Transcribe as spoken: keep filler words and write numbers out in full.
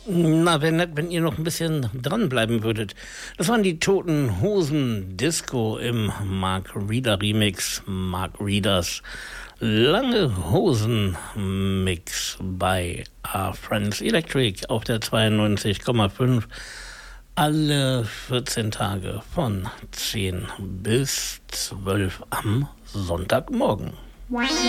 Na, wäre nett, wenn ihr noch ein bisschen dranbleiben würdet. Das waren die Toten Hosen Disco im Mark Reeder Remix. Mark Reeders Lange Hosen Mix bei Our Friends Electric auf der zweiundneunzig Komma fünf. Alle vierzehn Tage von zehn bis zwölf am Sonntagmorgen.